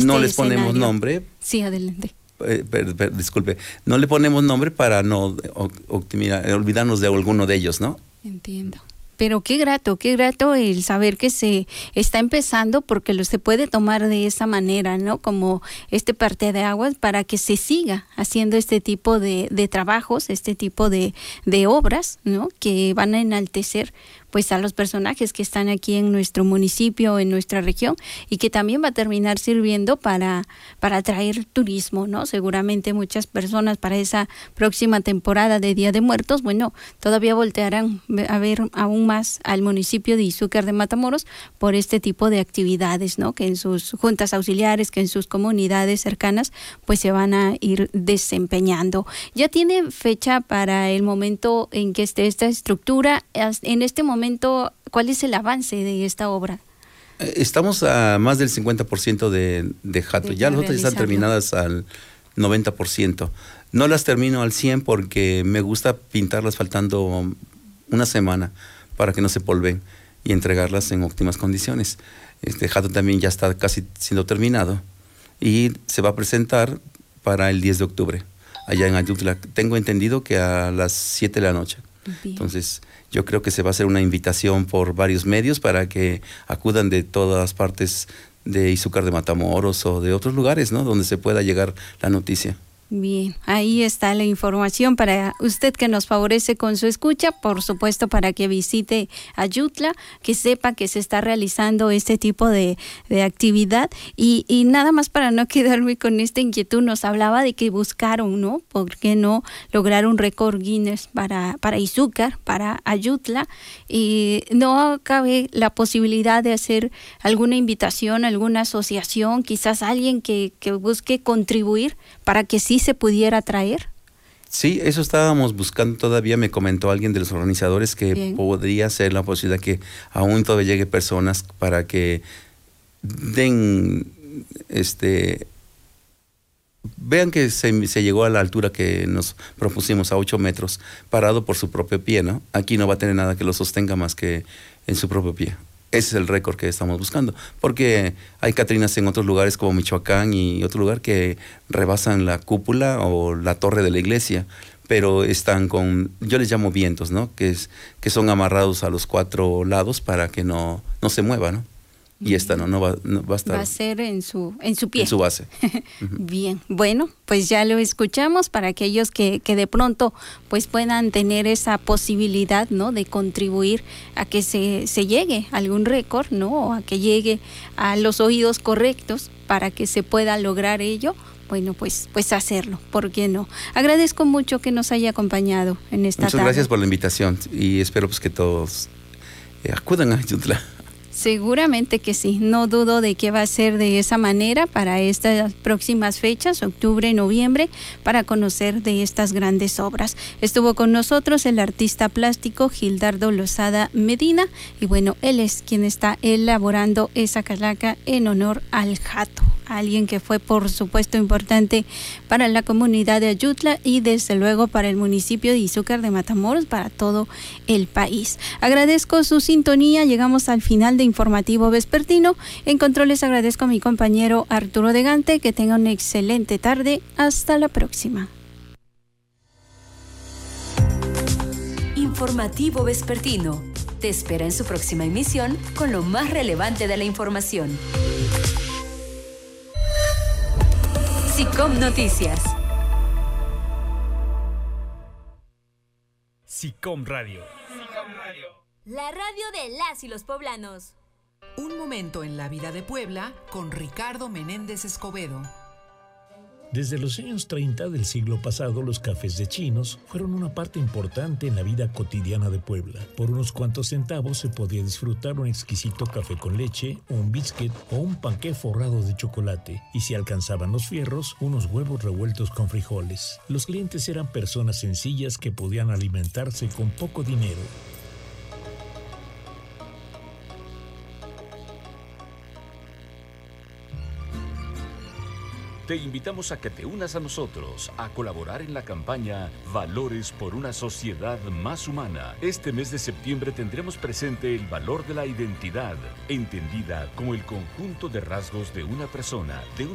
no les ponemos escenario. nombre. Sí, adelante. Disculpe, no le ponemos nombre para no olvidarnos de alguno de ellos, ¿no? Entiendo. Pero qué grato el saber que se está empezando, porque se puede tomar de esa manera, ¿no? Como este parteaguas para que se siga haciendo este tipo de trabajos, este tipo de obras, ¿no? Que van a enaltecer pues a los personajes que están aquí en nuestro municipio, en nuestra región, y que también va a terminar sirviendo para atraer turismo, ¿no? Seguramente muchas personas para esa próxima temporada de Día de Muertos, bueno, todavía voltearán a ver aún más al municipio de Izúcar de Matamoros por este tipo de actividades, ¿no? Que en sus juntas auxiliares, que en sus comunidades cercanas, pues se van a ir desempeñando. ¿Ya tiene fecha para el momento en que esté esta estructura? En este momento, ¿cuál es el avance de esta obra? Estamos a más del 50% de jato. Ya las otras están terminadas al 90%. No las termino al 100% porque me gusta pintarlas faltando una semana para que no se polven y entregarlas en óptimas condiciones. Este jato también ya está casi siendo terminado y se va a presentar para el 10 de octubre allá en Ayutla. Tengo entendido que a las 7 de la noche. Bien. Entonces, yo creo que se va a hacer una invitación por varios medios para que acudan de todas partes de Izúcar de Matamoros o de otros lugares, ¿no? Donde se pueda llegar la noticia. Bien, ahí está la información para usted que nos favorece con su escucha, por supuesto para que visite Ayutla, que sepa que se está realizando este tipo de actividad y nada más para no quedarme con esta inquietud, nos hablaba de que buscaron, ¿no? ¿Por qué no lograr un récord Guinness para Izúcar, para Ayutla? Y no cabe la posibilidad de hacer alguna invitación, alguna asociación, quizás alguien que busque contribuir para que sí se pudiera traer. Sí, eso estábamos buscando todavía. Me comentó alguien de los organizadores que Bien. Podría ser la posibilidad que aún todavía llegue personas para que den, vean que se llegó a la altura que nos propusimos, a 8 metros, parado por su propio pie, ¿no? Aquí no va a tener nada que lo sostenga más que en su propio pie. Ese es el récord que estamos buscando, porque hay catrinas en otros lugares como Michoacán y otro lugar que rebasan la cúpula o la torre de la iglesia, pero están con, yo les llamo vientos, ¿no? Que son amarrados a los 4 lados para que no se mueva, ¿no? Y esta no va a estar. Va a ser en su pie. En su base. Bien, bueno, pues ya lo escuchamos para aquellos que de pronto pues puedan tener esa posibilidad, ¿no? De contribuir a que se llegue a algún récord, ¿no? O a que llegue a los oídos correctos para que se pueda lograr ello. Bueno, pues hacerlo, ¿por qué no? Agradezco mucho que nos haya acompañado en esta tarde. Muchas gracias por la invitación y espero pues que todos acudan a Ayutla. Seguramente que sí, no dudo de que va a ser de esa manera para estas próximas fechas, octubre, noviembre, para conocer de estas grandes obras. Estuvo con nosotros el artista plástico Gildardo Lozada Medina y bueno, él es quien está elaborando esa calaca en honor al jato. Alguien que fue por supuesto importante para la comunidad de Ayutla y desde luego para el municipio de Izúcar de Matamoros, para todo el país. Agradezco su sintonía, llegamos al final de Informativo Vespertino. En controles agradezco a mi compañero Arturo de Gante, que tenga una excelente tarde, hasta la próxima. Informativo Vespertino te espera en su próxima emisión con lo más relevante de la información. SICOM Noticias. SICOM Radio. La radio de las y los poblanos. Un momento en la vida de Puebla con Ricardo Menéndez Escobedo. Desde los años 30 del siglo pasado, los cafés de chinos fueron una parte importante en la vida cotidiana de Puebla. Por unos cuantos centavos se podía disfrutar un exquisito café con leche, un biscuit o un panqué forrado de chocolate. Y si alcanzaban los fierros, unos huevos revueltos con frijoles. Los clientes eran personas sencillas que podían alimentarse con poco dinero. Te invitamos a que te unas a nosotros a colaborar en la campaña Valores por una sociedad más humana. Este mes de septiembre tendremos presente el valor de la identidad, entendida como el conjunto de rasgos de una persona, de un